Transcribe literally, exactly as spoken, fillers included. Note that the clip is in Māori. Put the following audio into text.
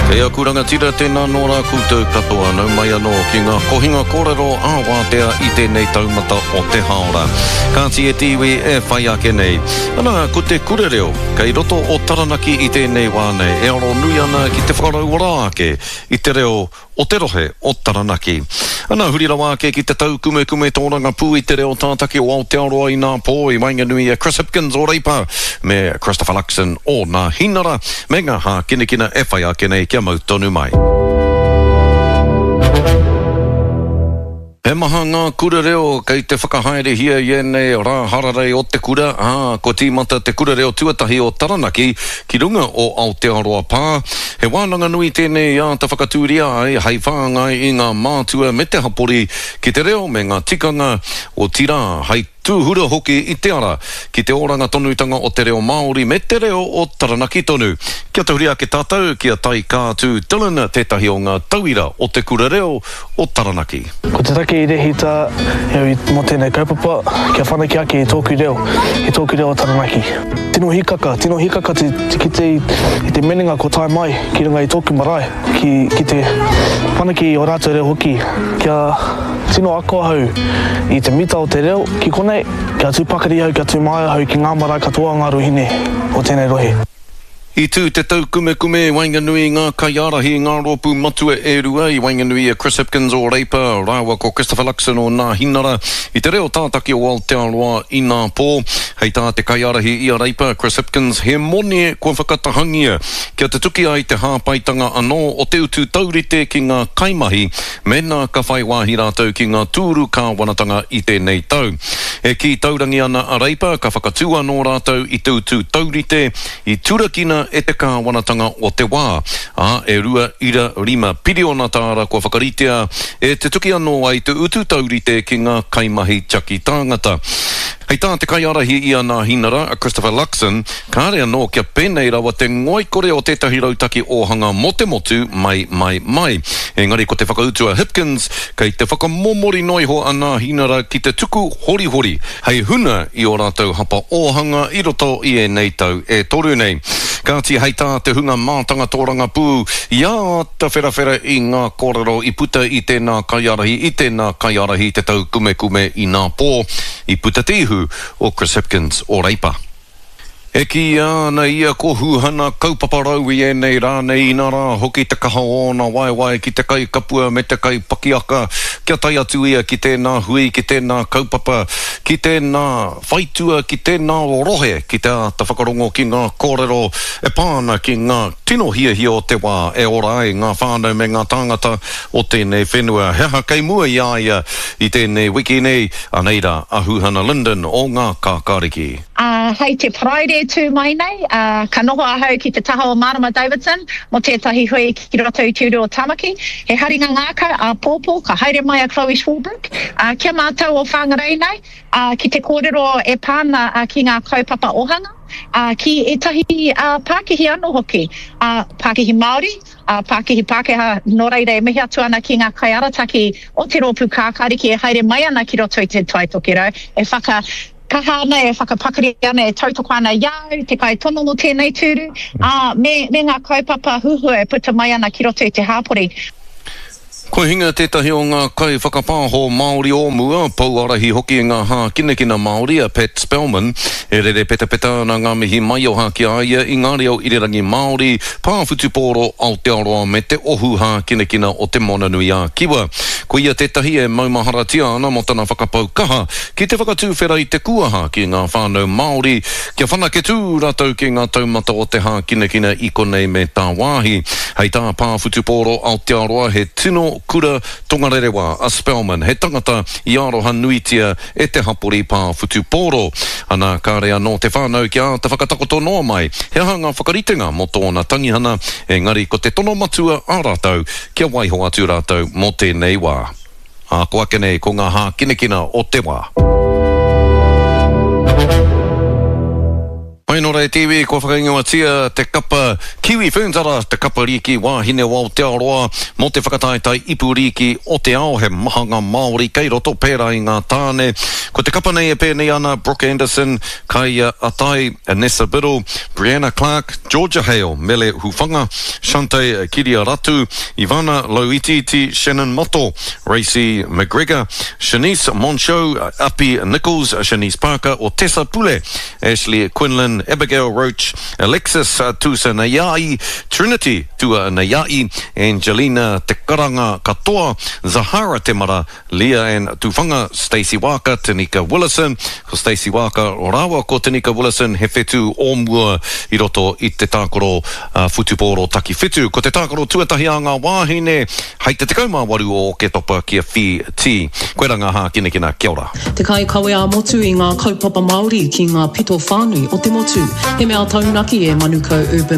Kea kuranga tira tēnā nō rā koutou katoa nau mai anō ki ngā kohinga kōrero āwātea i tēnei taumata o te haora. Kāti e tiwi e whai ake nei. Ana, ko te kurereo, kei roto o taranaki i tēnei wānei, e aro nui ana ki te whakarau rā ake i te reo o te rohe o taranaki. Ana, hurira wāke ki te tau kume kume tōranga pū i te reo tātaki o Aotearoa i nā pō i Wainganui e Chris Hipkins o Reipa me Christopher Luxon o nā hinara me ngā hā kinekina e whai ake nei kia mau tonu mai. He maha ngā kura reo kei te whakahaere hia i enei rā hararei o te kura, ah, ko tīmata te kura reo tuatahi o Taranaki ki runga o Aotearoa pā. He wānanga nui tēnei a te whakatūria ai hei whāngai i ngā mātua me te hapori ki te reo me ngā tikanga o tira hei tūhura hoki i te ara ki te oranga tonutanga o te reo Māori me te reo o Taranaki tonu. Kia tauria ke tātou kia tai kātū Dylan tētahi o ngā tauira o te kura reo o Taranaki. Ko te take i rehita e mō tēnei kaupapa kia whanaki ake i tōku reo, i tōku reo o Taranaki. Tino hikaka, tino hikaka te, te, ki te, i te menenga ko tai mai ki runga i tōku marae ki, ki te whanaki o rātou reo hoki kia tino ako hau i te mita o te reo ki konei kia tūpakari hau, kia tūmaia hau ki ngā marae katoa ngā ruhine o tēnei rohe. I tū te tau kume kume Wainganui ngā kaiarahi ngā rōpū matua e rua i Wainganui e Chris Hipkins o Reipa, rāua ko Christopher Luxon o nā hinara i te reo tātaki o Aotearoa i nā pō. Hei tā te kaiarahi i a Reipa, Chris Hipkins he mone kua whakatahangia kia te tuki ai te hāpaitanga anō o te utu taurite ki ngā kaimahi me nā ka whai wāhi rātou ki ngā tūru kāwanatanga i tēnei tau. E ki taurangi ana a Reipa, ka whakatū anō rātou i te utu taurite i turakina e te kāwanatanga o te wā. A, e rua ira rima piriona tāra kua whakaritea e te tuki anō ai te utu taurite ki ngā kaimahi taki tāngata. Hei tā te kaiarahi i a nā hinara a Christopher Luxon, ka rea nō kia pēnei rawa te ngoikore o tētahi rautaki ohanga mote motu mai mai mai. Engari ko te whakautua Hipkins, kei te whakamomori noiho a nā hinara ki te tuku hori hori. Hei huna i o rātou hapa ohanga i roto i e nei tau e toru nei. Kāti hei tā te hunga mātanga tōranga pū, ia ta whera i ngā kōrero i puta i tēnā kaiarahi, i tēnā kaiarahi te tau kume kume i nā pō, i puta tihu o Chris Hipkins o Reipa. E ki ana ia ko huhana kaupapa rau i enei rānei inara hoki te kaha ona wai wai ki te kai kapua me te kai pakiaka kia tai atu ia ki tēnā hui, ki tēnā kaupapa, ki tēnā whaitua, ki tēnā rohe, ki te ta whakarongo ki ngā kōrero e pāna ki ngā tino hia hia o te wā e ora ai ngā whānau me ngā tāngata o tēnei whenua. Heha kei mua ia ia i tēnei wiki nei aneira a Huhana Linden o ngā kākāriki. Uh, hei te Friday tū mai nei, uh, ka noho ahau ki te taha o Marama Davidson, mo tētahi hui ki roto i tūru o Tamaki. He haringa ngākau a Pōpō, ka haere mai a Chloe Schwalbrook. Uh, kia mātou o whāngarei nei, uh, ki te kōrero e pāna uh, ki ngā kaupapa ohanga. Uh, ki e tahi uh, Pākehi anō hoki, uh, Pākehi Māori, uh, Pākehi Pākeha no reira e mihi atu ana ki ngā kaiarataki o te rōpū kākāriki e haere mai ana ki roto i te Taitokero, e whaka kaha ana e whakapakari ana e tautoko ana iau, te kai tono no tēnei tūru, uh, me, me ngā kaupapa huhu e puta mai ana ki roto i te hāpori. Ko hinga tētahi o ngā kai whakapāho Māori o mua, pauarahi hoki ngā hā kinekina Māori a Pat Spellman, e rere peta peta na ngā mihi mai o hā ki aia i ngā reo irirangi Māori, pāwhutupōro Aotearoa me te ohu hā kinekina o te Monanui a Kiwa. Ko ia tētahi e maumaharatia ana mo tana whakapau kaha, ki te whakatūwhera i te kuaha ki ngā whānau Māori, kia whanaketū rātou ki ngā taumata o te hā kinekina i konei me tā wāhi. Hei tā pāwhutupōro Aotearoa he tino kura tongarerewa a Spellman, he tangata i aroha nuitia e te hapori pā whutupōro. Ana kārea no te whānau ki a te whakatakoto noa mai, he hanga whakaritenga mo tōna tangihana, engari ko te tono matua a rātou, kia waiho atu rātou mo tēnei wā. A koa kenei ko ngā hā kinekina o te wā. Mai no rei T V, ko whakaingoa tia te kapa Kiwi Whēntara, te kapa riki wāhine o Aotearoa, mo te whakatai tai ipu riki o te ao he mahanga Māori, kei roto pēra i ngā tāne. Ko te kapa nei e pēnei ana, Brooke Anderson, Kai Atai, Nessa Biddle, Brianna Clark, Georgia Hale, Mele Hufanga, Shante Kiriaratu, Ivana Loititi, Shannon Moto, Racy McGregor, Shanice Moncho, Api Nichols, Shanice Parker, o Tessa Pule, Ashley Quinlan, Abigail Roach, Alexis uh, Tusa Nayai, Trinity Tua Nayai, Angelina Tekaranga Katoa, Zahara Temara, Leah and Tufanga, Stacey Waka, Tanika Willison, ko Stacey Waka, Orawa ko Tanika Willison, he whetu o mua i roto i te tākoro uh, futuporo taki whetu. Ko te tākoro tuatahi a ngā wāhine, hei te tekau mā waru o ke topa kia whi ti. Koe ranga hā kina kina, kia ora. Te kai kawe a motu i ngā kaupapa Māori ki ngā pito whānui o te motu. He mea taunaki e Manukau Urban